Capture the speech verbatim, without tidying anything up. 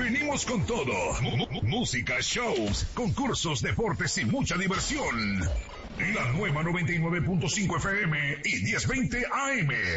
Venimos con todo. M- música, shows, concursos, deportes y mucha diversión. La nueva noventa y nueve punto cinco F M y diez veinte A M.